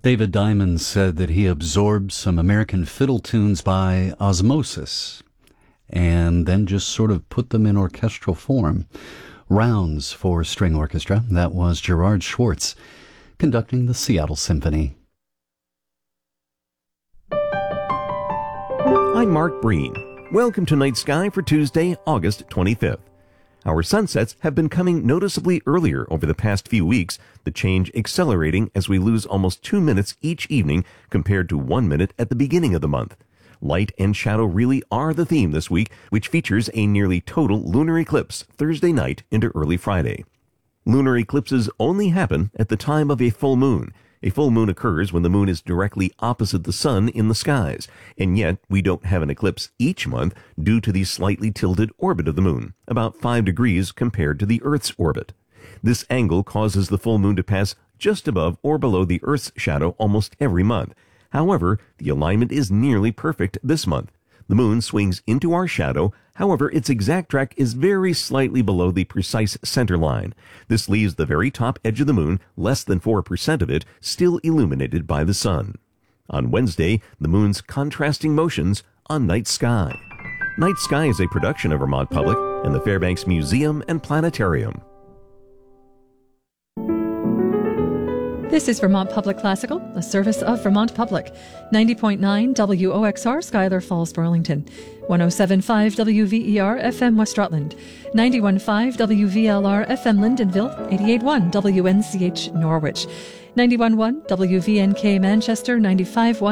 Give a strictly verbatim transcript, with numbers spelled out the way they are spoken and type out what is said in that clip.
David Diamond said that he absorbed some American fiddle tunes by osmosis and then just sort of put them in orchestral form. Rounds for String Orchestra. That was Gerard Schwartz conducting the Seattle Symphony. I'm Mark Breen. Welcome to Night Sky for Tuesday, August twenty-fifth. Our sunsets have been coming noticeably earlier over the past few weeks, the change accelerating as we lose almost two minutes each evening compared to one minute at the beginning of the month. Light and shadow really are the theme this week, which features a nearly total lunar eclipse Thursday night into early Friday. Lunar eclipses only happen at the time of a full moon. A full moon occurs when the moon is directly opposite the sun in the skies, and yet we don't have an eclipse each month due to the slightly tilted orbit of the moon, about five degrees compared to the Earth's orbit. This angle causes the full moon to pass just above or below the Earth's shadow almost every month. However, the alignment is nearly perfect this month. The moon swings into our shadow, however, its exact track is very slightly below the precise center line. This leaves the very top edge of the moon, less than four percent of it, still illuminated by the sun. On Wednesday, the moon's contrasting motions on Night Sky. Night Sky is a production of Vermont Public and the Fairbanks Museum and Planetarium. This is Vermont Public Classical, a service of Vermont Public. ninety point nine W O X R, Schuyler Falls, Burlington. one oh seven point five W V E R F M West Rutland. ninety-one point five W V L R F M Lyndonville. eighty-eight point one W N C H Norwich. ninety-one point one W V N K Manchester. ninety-five point one